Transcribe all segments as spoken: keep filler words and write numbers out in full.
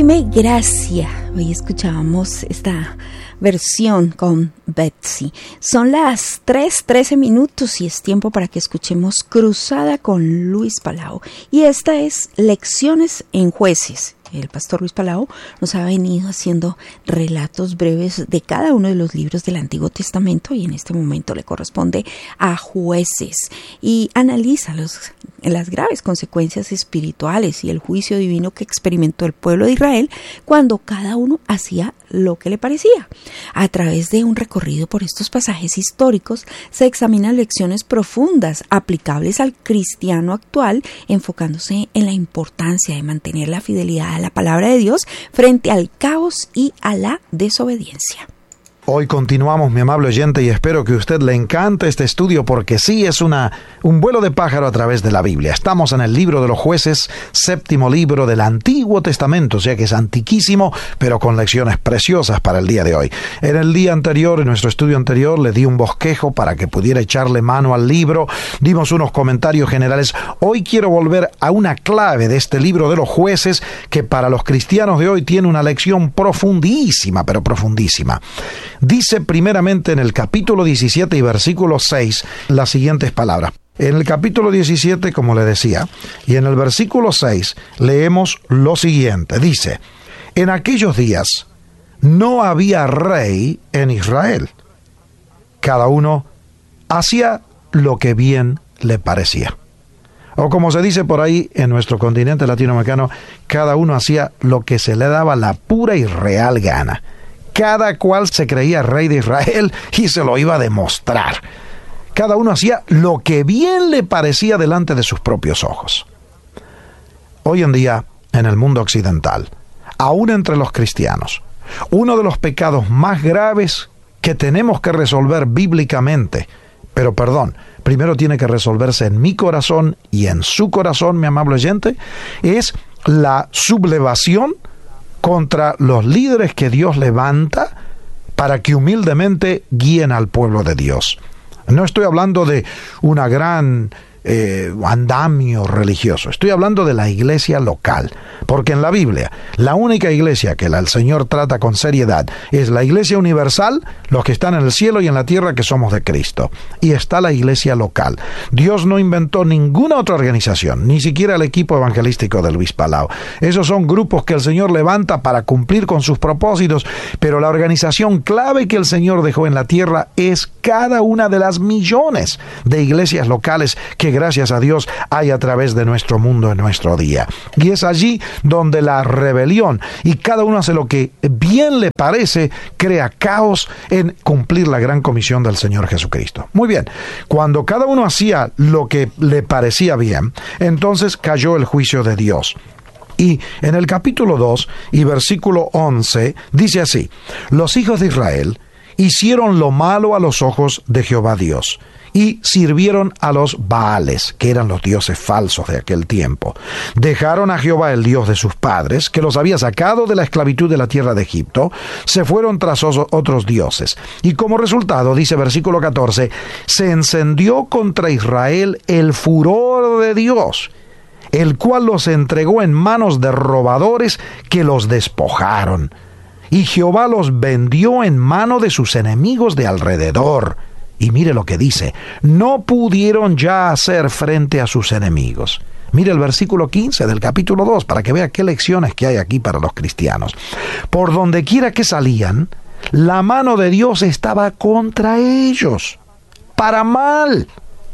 Sublime Gracia. Hoy escuchábamos esta versión con Betsy. Son las tres trece minutos y es tiempo para que escuchemos Cruzada con Luis Palau. Y esta es Lecciones en Jueces. El pastor Luis Palau nos ha venido haciendo relatos breves de cada uno de los libros del Antiguo Testamento y en este momento le corresponde a Jueces y analiza los, las graves consecuencias espirituales y el juicio divino que experimentó el pueblo de Israel cuando cada uno hacía lo que le parecía. A través de un recorrido por estos pasajes históricos se examinan lecciones profundas aplicables al cristiano actual, enfocándose en la importancia de mantener la fidelidad a la palabra de Dios frente al caos y a la desobediencia. Hoy continuamos, mi amable oyente, y espero que a usted le encante este estudio porque sí es una, un vuelo de pájaro a través de la Biblia. Estamos en el libro de los Jueces, séptimo libro del Antiguo Testamento, o sea que es antiquísimo, pero con lecciones preciosas para el día de hoy. En el día anterior, en nuestro estudio anterior, le di un bosquejo para que pudiera echarle mano al libro, dimos unos comentarios generales. Hoy quiero volver a una clave de este libro de los Jueces que para los cristianos de hoy tiene una lección profundísima, pero profundísima. Dice primeramente en el capítulo diecisiete y versículo seis las siguientes palabras. En el capítulo diecisiete, como le decía, y en el versículo seis leemos lo siguiente. Dice, en aquellos días no había rey en Israel. Cada uno hacía lo que bien le parecía. O como se dice por ahí en nuestro continente latinoamericano, cada uno hacía lo que se le daba la pura y real gana. Cada cual se creía rey de Israel y se lo iba a demostrar. Cada uno hacía lo que bien le parecía delante de sus propios ojos. Hoy en día, en el mundo occidental, aún entre los cristianos, uno de los pecados más graves que tenemos que resolver bíblicamente, pero perdón, primero tiene que resolverse en mi corazón y en su corazón, mi amable oyente, es la sublevación contra los líderes que Dios levanta para que humildemente guíen al pueblo de Dios. No estoy hablando de una gran eh, andamio religioso, estoy hablando de la iglesia local, porque en la Biblia la única iglesia que el Señor trata con seriedad es la iglesia universal, los que están en el cielo y en la tierra que somos de Cristo, y está la iglesia local. Dios no inventó ninguna otra organización, ni siquiera el equipo evangelístico de Luis Palau. Esos son grupos que el Señor levanta para cumplir con sus propósitos, pero la organización clave que el Señor dejó en la tierra es cada una de las millones de iglesias locales que gracias a Dios hay a través de nuestro mundo en nuestro día. Y es allí donde la rebelión y cada uno hace lo que bien le parece, crea caos en cumplir la gran comisión del Señor Jesucristo. Muy bien, cuando cada uno hacía lo que le parecía bien, entonces cayó el juicio de Dios. Y en el capítulo dos y versículo once dice así: los hijos de Israel hicieron lo malo a los ojos de Jehová Dios, y sirvieron a los Baales, que eran los dioses falsos de aquel tiempo. Dejaron a Jehová, el Dios de sus padres, que los había sacado de la esclavitud de la tierra de Egipto, se fueron tras otros dioses. Y como resultado, dice versículo catorce, se encendió contra Israel el furor de Dios, el cual los entregó en manos de robadores que los despojaron. Y Jehová los vendió en mano de sus enemigos de alrededor. Y mire lo que dice, no pudieron ya hacer frente a sus enemigos. Mire el versículo quince del capítulo dos para que vea qué lecciones que hay aquí para los cristianos. Por donde quiera que salían, la mano de Dios estaba contra ellos, para mal,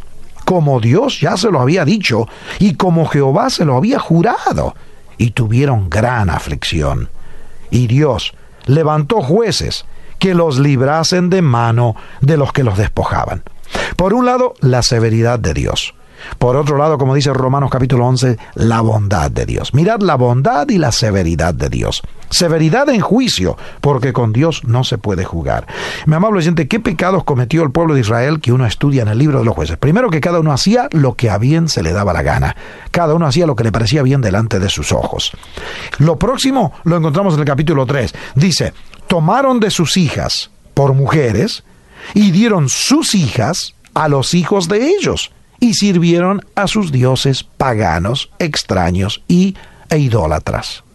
como Dios ya se lo había dicho y como Jehová se lo había jurado, y tuvieron gran aflicción. Y Dios levantó jueces que los librasen de mano de los que los despojaban. Por un lado, la severidad de Dios. Por otro lado, como dice Romanos capítulo once, la bondad de Dios. Mirad la bondad y la severidad de Dios. Severidad en juicio, porque con Dios no se puede jugar. Mi amable oyente, ¿qué pecados cometió el pueblo de Israel que uno estudia en el libro de los Jueces? Primero, que cada uno hacía lo que a bien se le daba la gana. Cada uno hacía lo que le parecía bien delante de sus ojos. Lo próximo lo encontramos en el capítulo tres. Dice, tomaron de sus hijas por mujeres y dieron sus hijas a los hijos de ellos, y sirvieron a sus dioses paganos, extraños y e idólatras.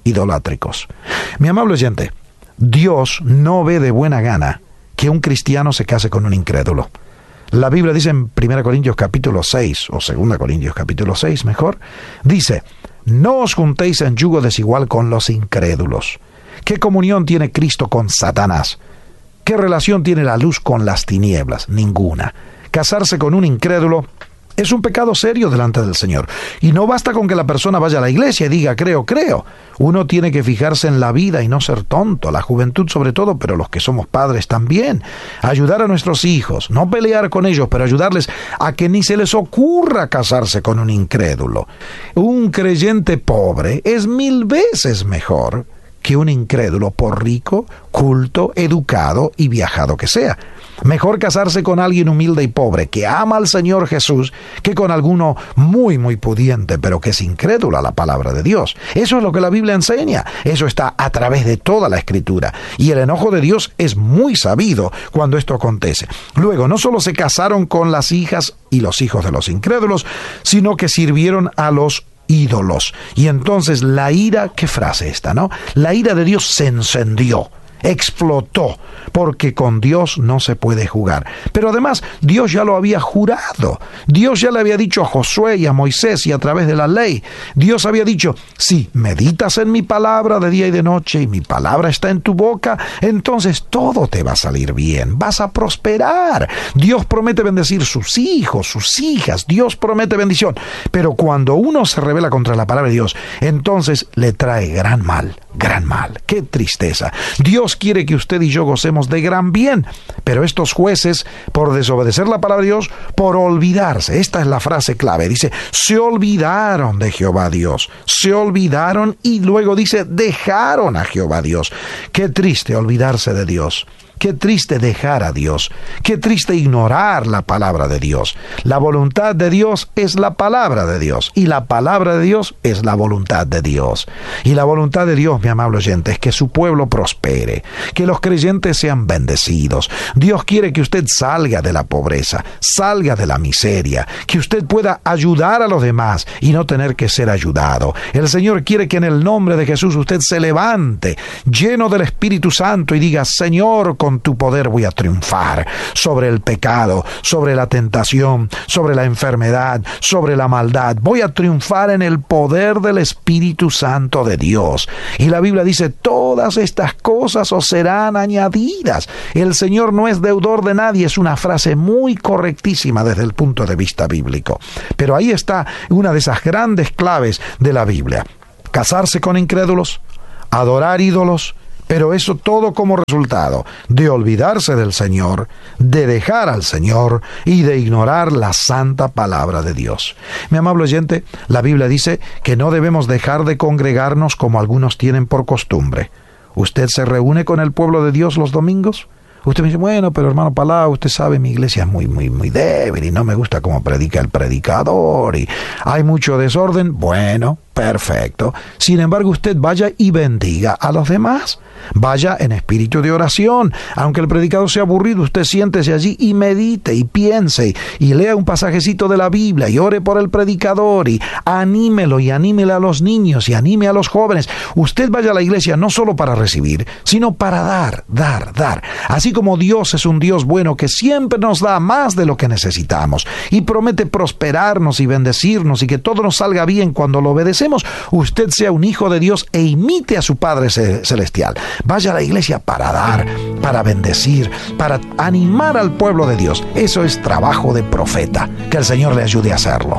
idolátricos. Mi amable oyente, Dios no ve de buena gana que un cristiano se case con un incrédulo. La Biblia dice en primera Corintios capítulo seis, o segunda Corintios capítulo seis mejor, dice, no os juntéis en yugo desigual con los incrédulos. ¿Qué comunión tiene Cristo con Satanás? ¿Qué relación tiene la luz con las tinieblas? Ninguna. Casarse con un incrédulo es un pecado serio delante del Señor. Y no basta con que la persona vaya a la iglesia y diga, creo, creo. Uno tiene que fijarse en la vida y no ser tonto. La juventud sobre todo, pero los que somos padres también. Ayudar a nuestros hijos, no pelear con ellos, pero ayudarles a que ni se les ocurra casarse con un incrédulo. Un creyente pobre es mil veces mejor que un incrédulo, por rico, culto, educado y viajado que sea. Mejor casarse con alguien humilde y pobre que ama al Señor Jesús que con alguno muy muy pudiente pero que es incrédulo a la palabra de Dios. Eso es lo que la Biblia enseña. Eso está a través de toda la Escritura. Y el enojo de Dios es muy sabido cuando esto acontece. Luego, no solo se casaron con las hijas y los hijos de los incrédulos, sino que sirvieron a los ídolos. Y entonces la ira, qué frase esta, ¿no? La ira de Dios se encendió, explotó, porque con Dios no se puede jugar. Pero además, Dios ya lo había jurado. Dios ya le había dicho a Josué y a Moisés y a través de la ley. Dios había dicho, si meditas en mi palabra de día y de noche y mi palabra está en tu boca, entonces todo te va a salir bien, vas a prosperar. Dios promete bendecir sus hijos, sus hijas, Dios promete bendición. Pero cuando uno se rebela contra la palabra de Dios, entonces le trae gran mal, gran mal. ¡Qué tristeza! Dios quiere que usted y yo gocemos de gran bien, pero estos jueces, por desobedecer la palabra de Dios, por olvidarse, esta es la frase clave, dice, se olvidaron de Jehová Dios, se olvidaron y luego dice, dejaron a Jehová Dios. Qué triste olvidarse de Dios. Qué triste dejar a Dios, qué triste ignorar la palabra de Dios. La voluntad de Dios es la palabra de Dios, y la palabra de Dios es la voluntad de Dios. Y la voluntad de Dios, mi amable oyente, es que su pueblo prospere, que los creyentes sean bendecidos. Dios quiere que usted salga de la pobreza, salga de la miseria, que usted pueda ayudar a los demás y no tener que ser ayudado. El Señor quiere que en el nombre de Jesús usted se levante, lleno del Espíritu Santo, y diga, Señor, con tu poder voy a triunfar sobre el pecado, sobre la tentación, sobre la enfermedad, sobre la maldad. Voy a triunfar en el poder del Espíritu Santo de Dios. Y la Biblia dice, todas estas cosas os serán añadidas. El Señor no es deudor de nadie, es una frase muy correctísima desde el punto de vista bíblico. Pero ahí está una de esas grandes claves de la Biblia. Casarse con incrédulos, adorar ídolos, pero eso todo como resultado de olvidarse del Señor, de dejar al Señor y de ignorar la santa palabra de Dios. Mi amable oyente, la Biblia dice que no debemos dejar de congregarnos como algunos tienen por costumbre. ¿Usted se reúne con el pueblo de Dios los domingos? Usted me dice, bueno, pero hermano Palau, usted sabe, mi iglesia es muy, muy, muy débil y no me gusta cómo predica el predicador y hay mucho desorden. Bueno, perfecto. Sin embargo, usted vaya y bendiga a los demás. Vaya en espíritu de oración. Aunque el predicador sea aburrido, usted siéntese allí y medite y piense y lea un pasajecito de la Biblia y ore por el predicador y anímelo y anímele a los niños y anime a los jóvenes. Usted vaya a la iglesia no solo para recibir, sino para dar, dar, dar. Así como Dios es un Dios bueno que siempre nos da más de lo que necesitamos y promete prosperarnos y bendecirnos y que todo nos salga bien cuando lo obedecemos, usted sea un hijo de Dios e imite a su Padre Celestial. Vaya a la iglesia para dar, para bendecir, para animar al pueblo de Dios. Eso es trabajo de profeta. Que el Señor le ayude a hacerlo.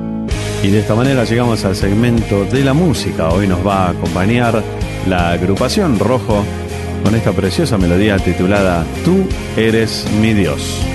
Y de esta manera llegamos al segmento de la música. Hoy nos va a acompañar la agrupación Rojo con esta preciosa melodía titulada Tú eres mi Dios.